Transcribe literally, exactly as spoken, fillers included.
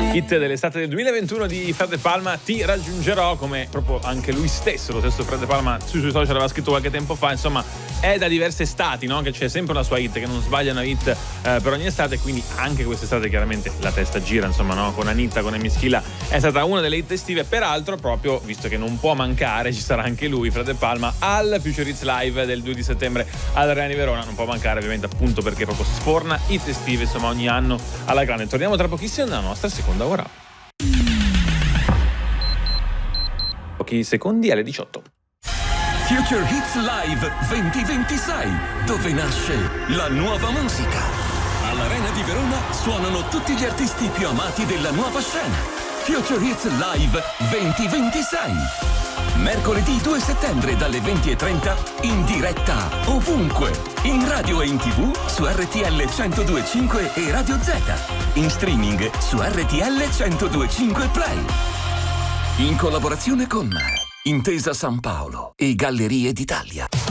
Hit dell'estate del duemilaventuno di Fred De Palma, Ti raggiungerò, come proprio anche lui stesso, lo stesso Fred De Palma sui suoi social aveva scritto qualche tempo fa. Insomma, è da diverse estati, no? Che c'è sempre una sua hit, che non sbaglia una hit eh, per ogni estate, quindi anche quest'estate chiaramente la testa gira, insomma, no? Con Anitta, con Emischila è stata una delle hit estive. Peraltro, proprio visto che non può mancare, ci sarà anche lui, Fred De Palma, al Future Hits Live del due di settembre all'Arena di Verona. Non può mancare ovviamente, appunto perché proprio sforna hit estive, insomma, ogni anno alla grande. Torniamo tra pochissimo nella nostra seconda ora. Pochi secondi alle diciotto. Future Hits Live duemilaventisei, dove nasce la nuova musica. All'Arena di Verona suonano tutti gli artisti più amati della nuova scena. Future Hits Live duemilaventisei. Mercoledì due settembre dalle venti e trenta, in diretta ovunque, in radio e in tv su R T L centodue e cinque e Radio Z, in streaming su R T L centodue e cinque Play. In collaborazione con Intesa San Paolo e Gallerie d'Italia.